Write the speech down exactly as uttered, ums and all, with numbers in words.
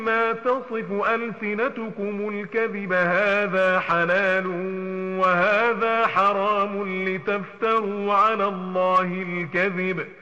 ما تصف ألسنتكم الكذب هذا حلال وهذا حرام لتفتروا على الله الكذب